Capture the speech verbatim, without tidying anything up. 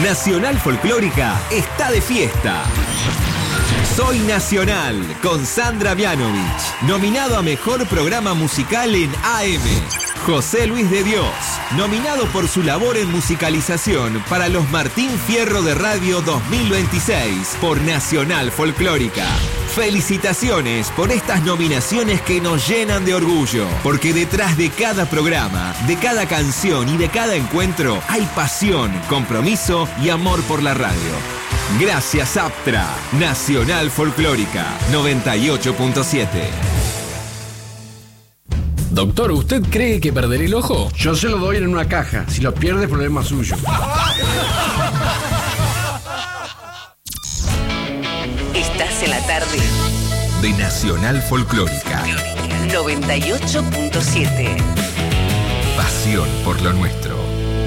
Nacional Folclórica está de fiesta. Soy Nacional, con Sandra Mianovich, nominado a Mejor Programa Musical en A M. José Luis de Dios, nominado por su labor en musicalización para los Martín Fierro de Radio dos mil veintiséis por Nacional Folclórica. Felicitaciones por estas nominaciones que nos llenan de orgullo, porque detrás de cada programa, de cada canción y de cada encuentro hay pasión, compromiso y amor por la radio. Gracias Aptra, Nacional Folclórica noventa y ocho punto siete. Doctor, ¿usted cree que perderé el ojo? Yo se lo doy en una caja. Si lo pierde, problema suyo. Estás en la tarde de Nacional Folclórica noventa y ocho punto siete. Pasión por lo nuestro.